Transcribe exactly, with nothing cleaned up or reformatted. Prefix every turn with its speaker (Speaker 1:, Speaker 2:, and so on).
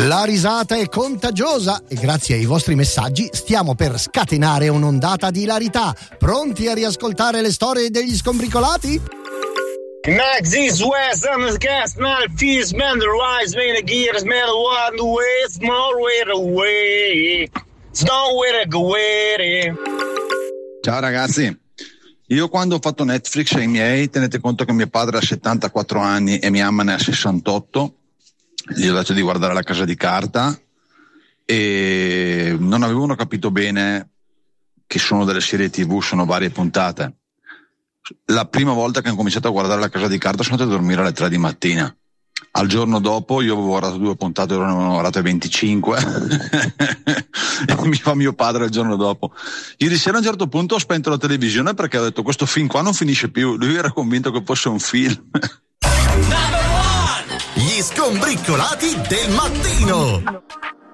Speaker 1: La risata è contagiosa e grazie ai vostri messaggi stiamo per scatenare un'ondata di ilarità. Pronti a riascoltare le storie degli scombricolati?
Speaker 2: Max is west on the gas, not a fierce man, the rise, man, the gears, man, the one, the way, small way to way, snow way to go way.
Speaker 3: Ciao ragazzi, io quando ho fatto Netflix ai miei, tenete conto che mio padre ha settantaquattro anni e mia mamma ne ha sessantotto, gli ho detto di guardare La Casa di Carta e non avevano capito bene che sono delle serie tv, sono varie puntate. La prima volta che ho cominciato a guardare La Casa di Carta sono andato a dormire alle tre di mattina. Al giorno dopo io avevo guardato due puntate, ora ne avevo guardate venticinque e mi fa mio padre il giorno dopo. Ieri sera a un certo punto ho spento la televisione perché ho detto questo film qua non finisce più, lui era convinto che fosse un film.
Speaker 4: Gli scombriccolati del mattino.